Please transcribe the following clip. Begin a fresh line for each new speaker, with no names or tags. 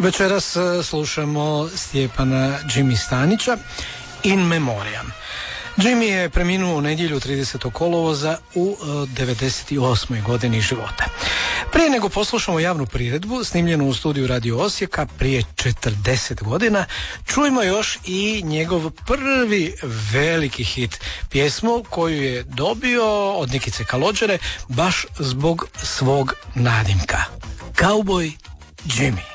Večeras slušamo Stjepana Jimmy Stanića In Memoriam. Jimmy je preminuo u nedjelju 30. kolovoza u 98. godini života. Prije nego poslušamo javnu priredbu snimljenu u studiju Radio Osijeka prije 40 godina, čujmo još i njegov prvi veliki hit, pjesmu koju je dobio od Nikice Kalođere baš zbog svog nadimka. Cowboy Jimmy.